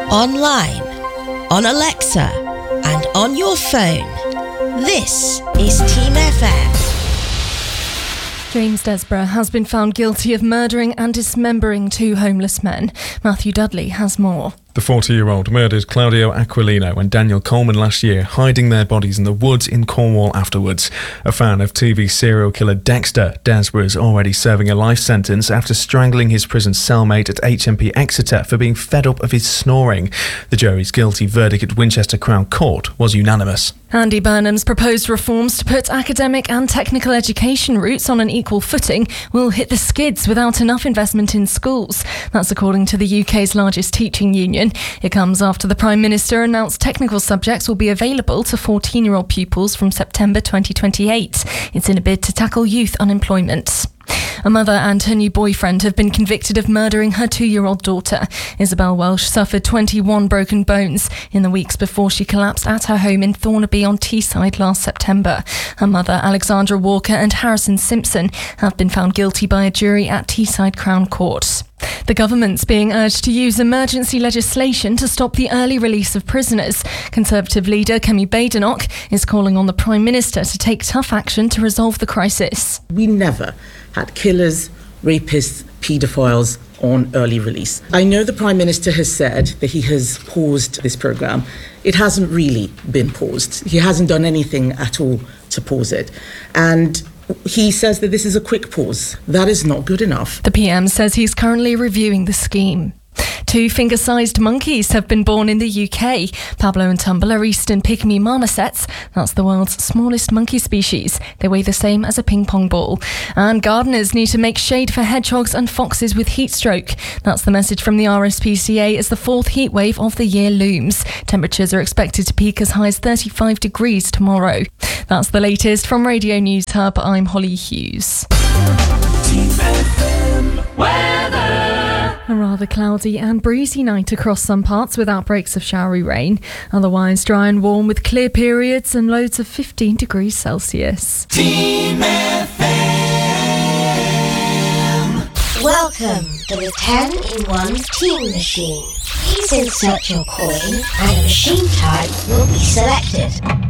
online, on Alexa, and on your phone. This is Team FM. James Desborough has been found guilty of murdering and dismembering 2 homeless men. Matthew Dudley has more. The 40-year-old murdered Claudio Aquilino and Daniel Coleman last year, hiding their bodies in the woods in Cornwall afterwards. A fan of TV serial killer Dexter, Desborough is already serving a life sentence after strangling his prison cellmate at HMP Exeter for being fed up of his snoring. The jury's guilty verdict at Winchester Crown Court was unanimous. Andy Burnham's proposed reforms to put academic and technical education routes on an equal footing will hit the skids without enough investment in schools. That's according to the UK's largest teaching union. It comes after the Prime Minister announced technical subjects will be available to 14-year-old pupils from September 2028. It's in a bid to tackle youth unemployment. A mother and her new boyfriend have been convicted of murdering her 2-year-old daughter. Isabel Welsh suffered 21 broken bones in the weeks before she collapsed at her home in Thornaby on Teesside last September. Her mother, Alexandra Walker, and Harrison Simpson have been found guilty by a jury at Teesside Crown Court. The government's being urged to use emergency legislation to stop the early release of prisoners. Conservative leader Kemi Badenoch is calling on the Prime Minister to take tough action to resolve the crisis. We never had killers, rapists, paedophiles on early release. I know the Prime Minister has said that he has paused this programme. It hasn't really been paused. He hasn't done anything at all to pause it. And he says that this is a quick pause. That is not good enough. The PM says he's currently reviewing the scheme. 2 finger-sized monkeys have been born in the UK. Pablo and Tumble are eastern pygmy marmosets. That's the world's smallest monkey species. They weigh the same as a ping-pong ball. And gardeners need to make shade for hedgehogs and foxes with heat stroke. That's the message from the RSPCA as the 4th heat wave of the year looms. Temperatures are expected to peak as high as 35 degrees tomorrow. That's the latest from Radio News Hub. I'm Holly Hughes. Team FM weather. A rather cloudy and breezy night across some parts with outbreaks of showery rain. Otherwise dry and warm with clear periods and lows of 15 degrees Celsius. Team FM. Welcome to the 10-in-1 Team Machine. Please insert your coin and a machine type will be selected.